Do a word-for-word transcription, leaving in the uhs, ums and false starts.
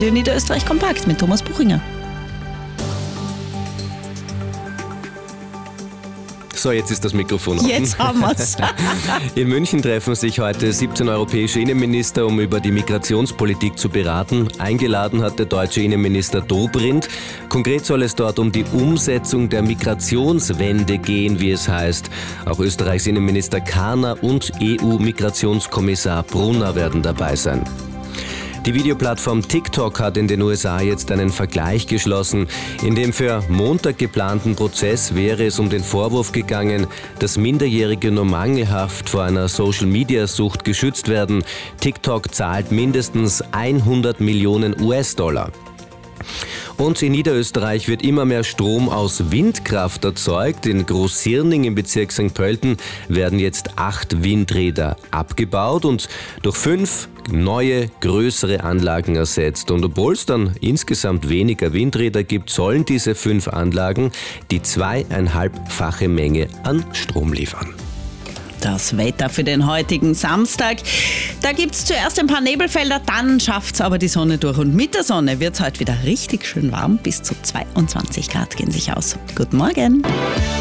Niederösterreich kompakt mit Thomas Buchinger. So, jetzt ist das Mikrofon offen. Jetzt haben wir's. In München treffen sich heute siebzehn europäische Innenminister, um über die Migrationspolitik zu beraten. Eingeladen hat der deutsche Innenminister Dobrindt. Konkret soll es dort um die Umsetzung der Migrationswende gehen, wie es heißt. Auch Österreichs Innenminister Kahner und E U-Migrationskommissar Brunner werden dabei sein. Die Videoplattform TikTok hat in den U S A jetzt einen Vergleich geschlossen. In dem für Montag geplanten Prozess wäre es um den Vorwurf gegangen, dass Minderjährige nur mangelhaft vor einer Social-Media-Sucht geschützt werden. TikTok zahlt mindestens hundert Millionen U S-Dollar. Und in Niederösterreich wird immer mehr Strom aus Windkraft erzeugt. In Großhirning im Bezirk Sankt Pölten werden jetzt acht Windräder abgebaut und durch fünf neue, größere Anlagen ersetzt. Und obwohl es dann insgesamt weniger Windräder gibt, sollen diese fünf Anlagen die zweieinhalbfache Menge an Strom liefern. Das Wetter für den heutigen Samstag. Da gibt es zuerst ein paar Nebelfelder, dann schafft es aber die Sonne durch. Und mit der Sonne wird es heute wieder richtig schön warm. Bis zu zweiundzwanzig Grad gehen sich aus. Guten Morgen.